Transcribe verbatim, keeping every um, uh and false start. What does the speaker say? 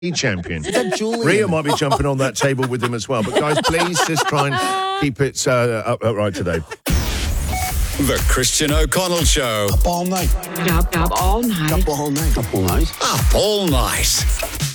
champion. Is that Julian? Ria might be jumping on that table with him as well. But guys, please just try and keep it uh, up, upright today. The Christian O'Connell Show. Up all night. Up, up all night. Up all night. Up all night. Up all night.